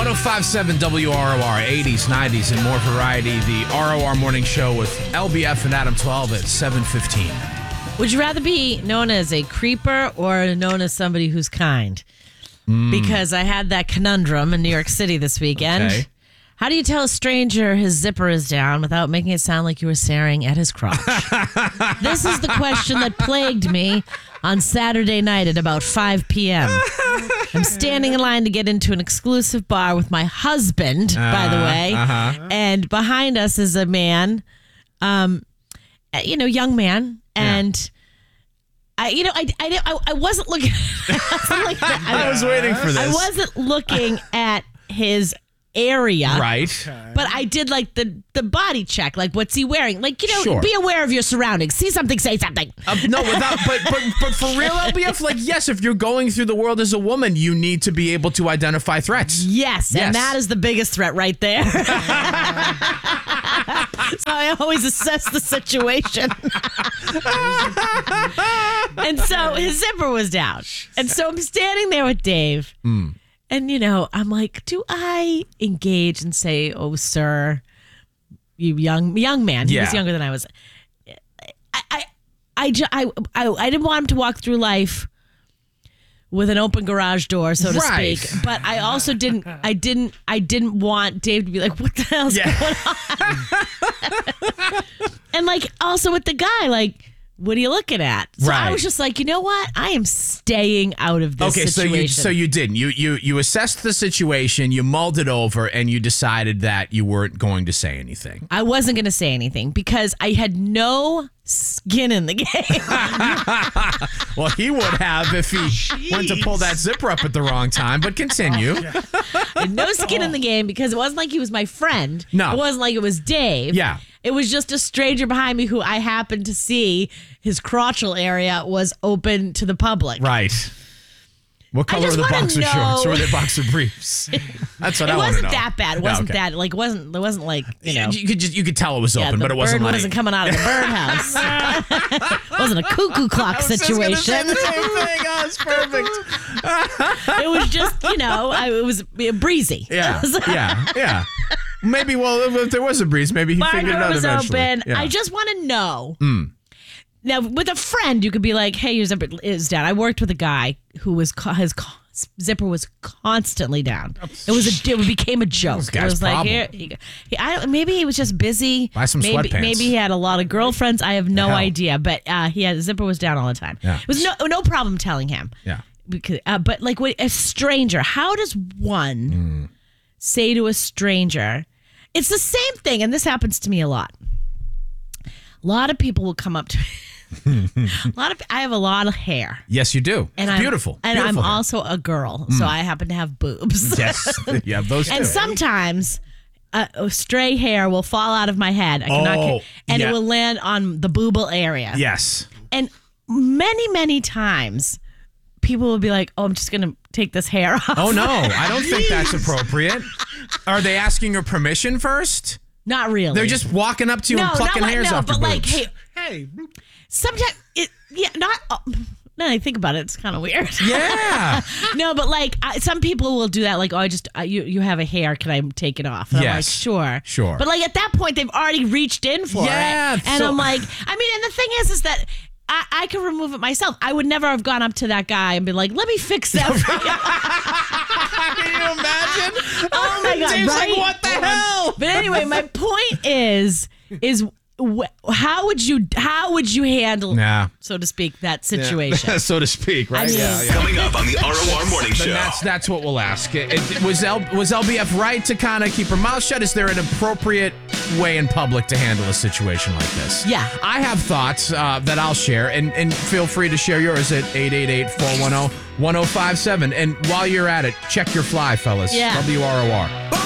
1057 WROR, 80s, 90s, and more variety. The ROR Morning Show with LBF and Adam 12 at 7:15. Would you rather be known as a creeper or known as somebody who's kind? Because I had that conundrum in New York City this weekend. Okay. How do you tell a stranger his zipper is down without making it sound like you were staring at his crotch? This is the question that plagued me on Saturday night at about 5 p.m. I'm standing in line to get into an exclusive bar with my husband, by the way. And behind us is a man, young man. And I wasn't looking. I was waiting for this. I wasn't looking at his area. Right. But I did like the body check. Like, what's he wearing? Like, Sure. be aware of your surroundings. See something, say something. No, but for real, LBF, like, yes, if you're going through the world as a woman, you need to be able to identify threats. Yes, and that is the biggest threat right there. So I always assess the situation. And so his zipper was down. And so I'm standing there with Dave. And, I'm like, do I engage and say, oh, sir, you young man. He was younger than I was. I didn't want him to walk through life with an open garage door, so to speak. But I also didn't want Dave to be like, what the hell's going on? And like, also with the guy, like, what are you looking at? So I was just like, you know what? I am staying out of this situation. So you didn't. You assessed the situation, you mulled it over, and you decided that you weren't going to say anything. I wasn't going to say anything because I had no skin in the game. Well, he would have if he went to pull that zipper up at the wrong time, but continue. I had no skin in the game because it wasn't like he was my friend. No. It wasn't like it was Dave. Yeah. It was just a stranger behind me who I happened to see his crotchal area was open to the public. Right. What color are the boxer shorts or the boxer briefs? That's what I want to know. It wasn't that bad. It wasn't that like it wasn't like, You could tell it was open, but it wasn't like the bird wasn't coming out of the birdhouse. It wasn't a cuckoo clock situation. I was just gonna say the same thing. Oh, it's perfect. It was just, it was breezy. Yeah. Maybe, if there was a breeze, maybe he figured it out eventually. Open. Yeah. I just want to know. Now, with a friend, you could be like, hey, your zipper is down. I worked with a guy who his zipper was constantly down. It became a joke. This guy's it was like, maybe he was just busy. Buy some sweatpants. Maybe he had a lot of girlfriends. I have no idea. But his zipper was down all the time. Yeah. It was no problem telling him. Yeah. Because, but like a stranger, how does one say to a stranger? It's the same thing, and this happens to me a lot. A lot of people will come up to me. I have a lot of hair. Yes, you do. And it's beautiful. And beautiful I'm hair. also a girl, so I happen to have boobs. Yes, you have those too. And sometimes stray hair will fall out of my head. It will land on the boobal area. Yes. And many, many times, people will be like, oh, I'm just going to take this hair off. Oh, no. I don't think that's appropriate. Are they asking your permission first? Not really. They're just walking up to you and plucking hairs off your boobs. Hey. Sometimes, now I think about it, it's kind of weird. Yeah. No, but like some people will do that. Like, oh, you have a hair. Can I take it off? And I'm like, sure. But like at that point, they've already reached in for it. And I'm like, and the thing is that I can remove it myself. I would never have gone up to that guy and been like, let me fix that for you. Can you imagine? Oh my God. Dave's right? like, what the hell? But anyway, my point is how would you handle, so to speak, that situation? So to speak, right? Coming up on the ROR Morning Show. That's what we'll ask. Was LBF right to kind of keep her mouth shut? Is there an appropriate way in public to handle a situation like this? Yeah. I have thoughts that I'll share, and feel free to share yours at 888-410-1057. And while you're at it, check your fly, fellas. Yeah. WROR.